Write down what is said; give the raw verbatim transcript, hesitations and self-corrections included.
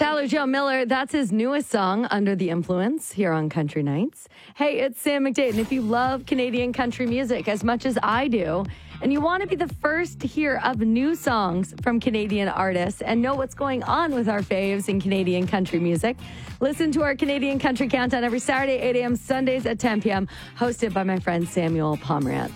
Tyler Joe Miller, that's his newest song, Under the Influence, here on Country Nights. Hey, it's Sam McDade, and if you love Canadian country music as much as I do, and you want to be the first to hear of new songs from Canadian artists and know what's going on with our faves in Canadian country music, listen to our Canadian Country Countdown every Saturday, eight a.m., Sundays at ten p.m., hosted by my friend Samuel Pomerantz.